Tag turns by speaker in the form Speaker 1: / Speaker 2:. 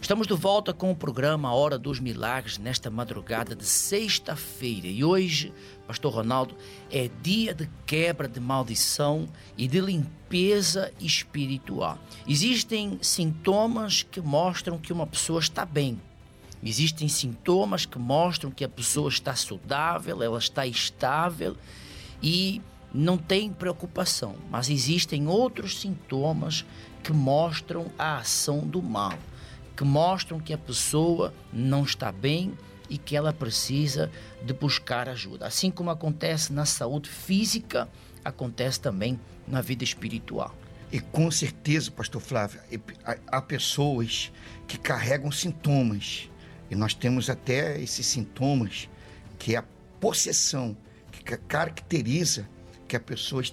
Speaker 1: Estamos de volta com o programa A Hora dos Milagres nesta madrugada de sexta-feira. E hoje, Pastor Ronaldo, é dia de quebra de maldição e de limpeza espiritual. Existem sintomas que mostram que uma pessoa está bem. Existem sintomas que mostram que a pessoa está saudável, ela está estável e não tem preocupação. Mas existem outros sintomas que mostram a ação do mal, que mostram que a pessoa não está bem e que ela precisa de buscar ajuda. Assim como acontece na saúde física, acontece também na vida espiritual.
Speaker 2: E com certeza, pastor Flávio, há pessoas que carregam sintomas. E nós temos até esses sintomas, que é a possessão, que caracteriza que a pessoa